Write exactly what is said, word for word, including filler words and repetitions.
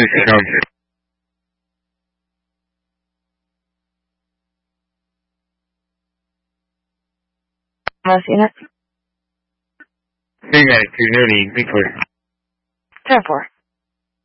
system. Last unit. Three minutes, two, no need, be clear. ten four.